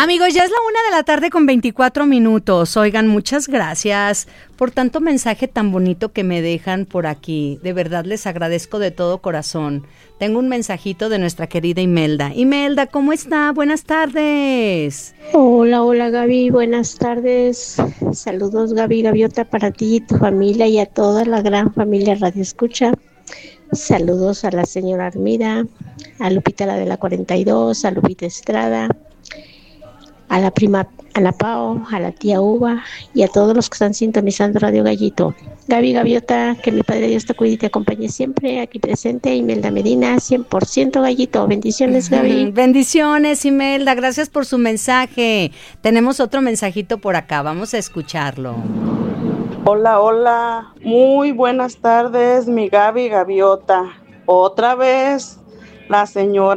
Amigos, ya es la 1:00 con 24 minutos. Oigan, muchas gracias por tanto mensaje tan bonito que me dejan por aquí. De verdad les agradezco de todo corazón. Tengo un mensajito de nuestra querida Imelda. Imelda, ¿cómo está? Buenas tardes. Hola Gaby, buenas tardes. Saludos Gaby Gaviota para ti, tu familia y a toda la gran familia Radio Escucha. Saludos a la señora Armida, a Lupita la de la 42, a Lupita Estrada, a la prima, a la Pao, a la tía Uva y a todos los que están sintonizando Radio Gallito. Gaby Gaviota, que mi Padre Dios te cuide y te acompañe siempre, aquí presente, Imelda Medina, 100% Gallito. Bendiciones, Gaby. Bendiciones, Imelda, gracias por su mensaje. Tenemos otro mensajito por acá, vamos a escucharlo. Hola, muy buenas tardes, mi Gaby Gaviota. Otra vez la señora